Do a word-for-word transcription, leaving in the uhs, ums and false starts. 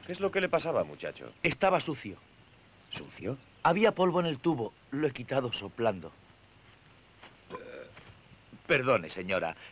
¿Qué es lo que le pasaba, muchacho? Estaba sucio. ¿Sucio? Había polvo en el tubo. Lo he quitado soplando. Perdone, señora,